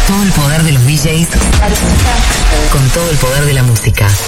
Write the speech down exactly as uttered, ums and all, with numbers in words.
Todo el poder de los D Js con todo el poder de la música.